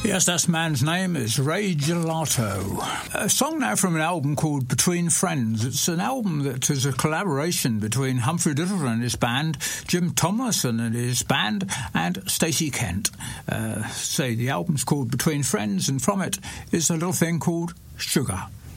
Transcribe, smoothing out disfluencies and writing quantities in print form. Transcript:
Yes, that man's name is Ray Gelato. A song now from an album called Between Friends. It's an album that is a collaboration between Humphrey Little and his band, Jim Tomlinson and his band, and Stacey Kent. The album's called Between Friends, and from it is a little thing called Sugar.